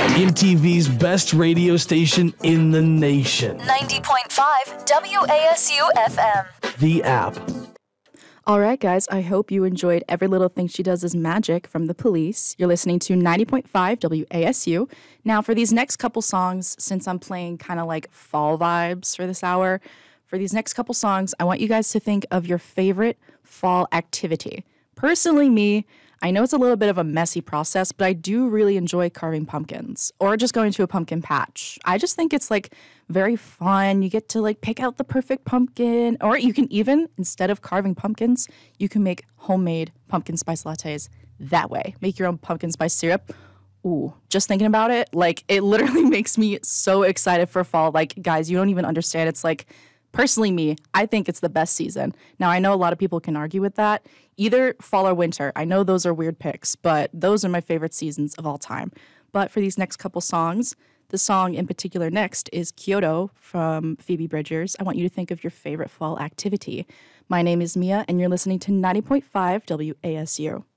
MTV's best radio station in the nation. 90.5 WASU FM. The app. All right, guys, I hope you enjoyed Every Little Thing She Does Is Magic from The Police. You're listening to 90.5 WASU. Now, for these next couple songs, since I'm playing kind of like fall vibes for this hour, for these next couple songs, I want you guys to think of your favorite fall activity. Personally, me, I know it's a little bit of a messy process, but I do really enjoy carving pumpkins or just going to a pumpkin patch. I just think it's like very fun. You get to like pick out the perfect pumpkin, or you can even, instead of carving pumpkins, you can make homemade pumpkin spice lattes that way. Make your own pumpkin spice syrup. Ooh, just thinking about it, like it literally makes me so excited for fall. Like, guys, you don't even understand. It's like, personally, me, I think it's the best season. Now, I know a lot of people can argue with that. Either fall or winter. I know those are weird picks, but those are my favorite seasons of all time. But for these next couple songs, the song in particular next is Kyoto from Phoebe Bridgers. I want you to think of your favorite fall activity. My name is Mia, and you're listening to 90.5 WASU.